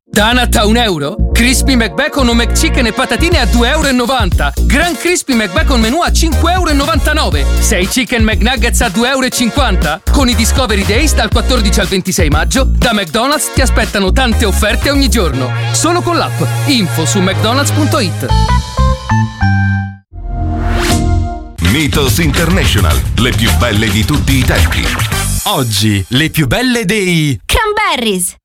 Donut a €1? Crispy McBacon o McChicken e patatine a €2,90 €. Grand Crispy McBacon menù a €5,99 €. 6 Chicken McNuggets a €2,50 €. Con i Discovery Days dal 14 al 26 maggio, da McDonald's ti aspettano tante offerte ogni giorno. Solo con l'app. Info su mcdonalds.it. Mythos International, le più belle di tutti i tempi. Oggi, le più belle dei Cranberries.